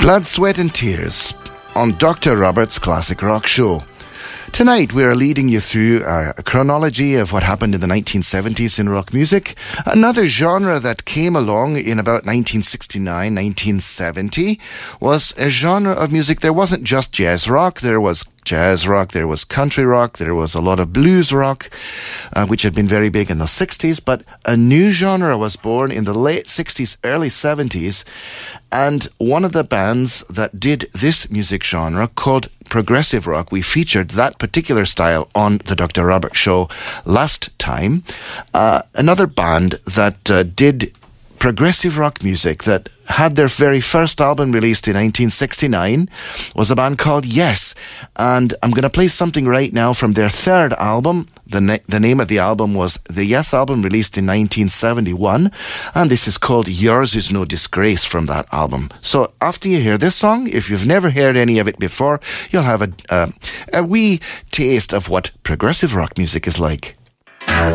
Blood, Sweat and Tears on Dr. Robert's Classic Rock Show. Tonight we are leading you through a chronology of what happened in the 1970s in rock music. Another genre that came along in about 1969, 1970 was a genre of music. There wasn't just jazz rock, there was jazz rock, there was country rock, there was a lot of blues rock, which had been very big in the 60s, but a new genre was born in the late 60s, early 70s, and one of the bands that did this music genre called progressive rock. We featured that particular style on the Dr. Robert Show last time. Another band that did progressive rock music that had their very first album released in 1969 was a band called Yes. And I'm going to play something right now from their third album. The name of the album was the Yes album, released in 1971. And this is called Yours Is No Disgrace from that album. So after you hear this song, if you've never heard any of it before, you'll have a wee taste of what progressive rock music is like.